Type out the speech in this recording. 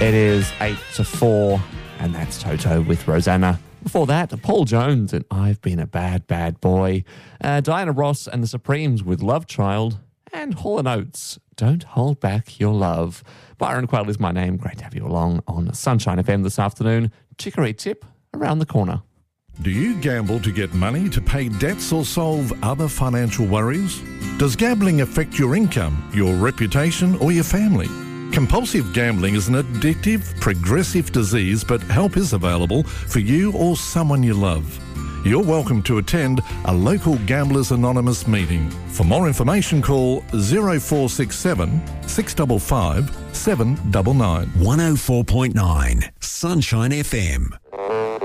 It is 8 to 4, and that's Toto with Rosanna. Before that, Paul Jones and I've Been a Bad, Bad Boy. Diana Ross and the Supremes with Love Child. And Hall & Oates, Don't Hold Back Your Love. Byron Quayle is my name. Great to have you along on Sunshine FM this afternoon. Chicory tip around the corner. Do you gamble to get money to pay debts or solve other financial worries? Does gambling affect your income, your reputation, or your family? Compulsive gambling is an addictive, progressive disease, but help is available for you or someone you love. You're welcome to attend a local Gamblers Anonymous meeting. For more information, call 0467 655 799. 104.9 Sunshine FM.